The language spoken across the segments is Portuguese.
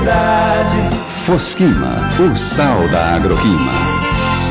qualidade. Fosquima, o sal da agroquima.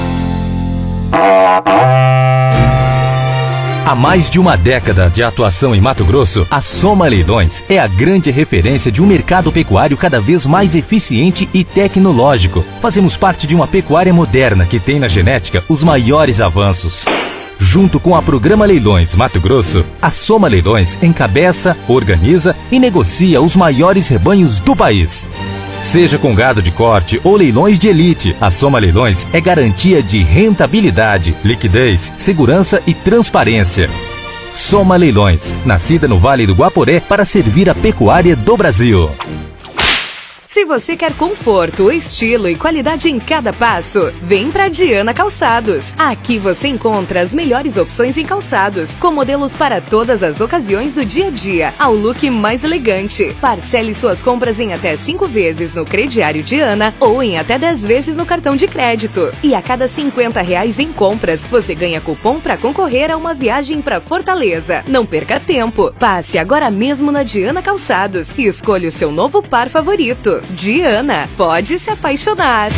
Há mais de uma década de atuação em Mato Grosso, a Soma Leilões é a grande referência de um mercado pecuário cada vez mais eficiente e tecnológico. Fazemos parte de uma pecuária moderna que tem na genética os maiores avanços. Junto com a Programa Leilões Mato Grosso, a Soma Leilões encabeça, organiza e negocia os maiores rebanhos do país. Seja com gado de corte ou leilões de elite, a Soma Leilões é garantia de rentabilidade, liquidez, segurança e transparência. Soma Leilões, nascida no Vale do Guaporé para servir a pecuária do Brasil. Se você quer conforto, estilo e qualidade em cada passo, vem pra Diana Calçados. Aqui você encontra as melhores opções em calçados, com modelos para todas as ocasiões do dia a dia, ao look mais elegante. Parcele suas compras em até 5 vezes no crediário Diana ou em até 10 vezes no cartão de crédito. E a cada R$50 em compras, você ganha cupom para concorrer a uma viagem para Fortaleza. Não perca tempo. Passe agora mesmo na Diana Calçados e escolha o seu novo par favorito. Diana, pode se apaixonar.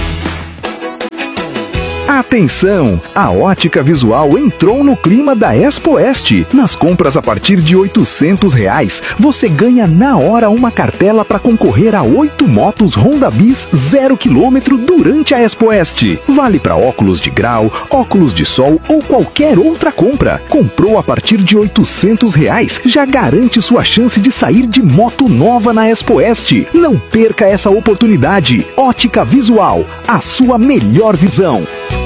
Atenção! A Ótica Visual entrou no clima da Expo Oeste. Nas compras a partir de R$800, você ganha na hora uma cartela para concorrer a 8 motos Honda Bis 0 km durante a Expo Oeste. Vale para óculos de grau, óculos de sol ou qualquer outra compra. Comprou a partir de R$800, já garante sua chance de sair de moto nova na Expo Oeste. Não perca essa oportunidade. Ótica Visual, a sua melhor visão.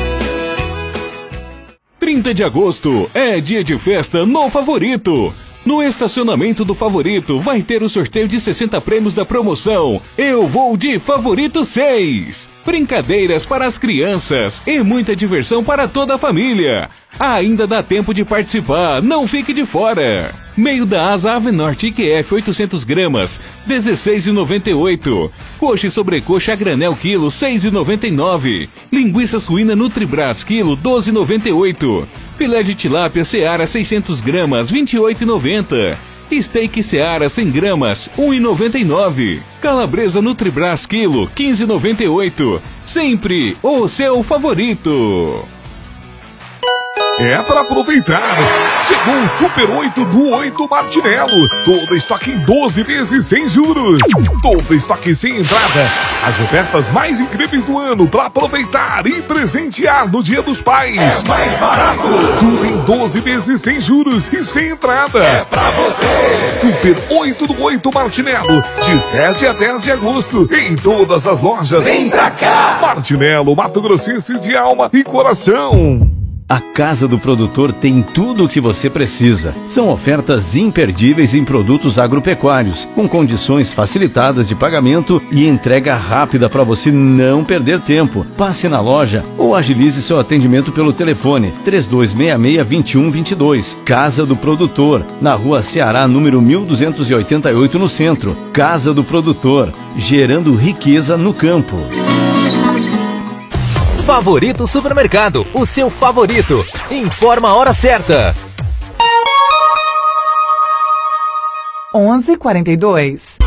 30 de agosto é dia de festa no Favorito. No estacionamento do Favorito vai ter o sorteio de 60 prêmios da promoção Eu Vou de Favorito 6. Brincadeiras para as crianças e muita diversão para toda a família. Ainda dá tempo de participar, não fique de fora. Meio da asa Ave Norte IQF 800 gramas, R$16,98. Coxa e sobrecoxa a granel quilo, R$6,99. Linguiça suína Nutribras quilo, R$12,98. Filé de tilápia Seara 600 gramas, R$28,90. Steak Seara 100 gramas, R$1,99. Calabresa Nutribras quilo, R$15,98. Sempre o seu favorito. É para aproveitar. Chegou o Super 8 do 8 Martinello. Todo estoque em 12 vezes sem juros. Todo estoque sem entrada. As ofertas mais incríveis do ano para aproveitar e presentear no Dia dos Pais. É mais barato. Tudo em 12 vezes sem juros e sem entrada. É pra você. Super 8 do 8 Martinello. De 7 a 10 de agosto. Em todas as lojas. Vem pra cá. Martinello, Mato Grossense de alma e coração. A Casa do Produtor tem tudo o que você precisa. São ofertas imperdíveis em produtos agropecuários, com condições facilitadas de pagamento e entrega rápida para você não perder tempo. Passe na loja ou agilize seu atendimento pelo telefone 3266-2122. Casa do Produtor, na Rua Ceará, número 1288, no centro. Casa do Produtor, gerando riqueza no campo. Favorito Supermercado, o seu favorito. Informa a hora certa. 11h42.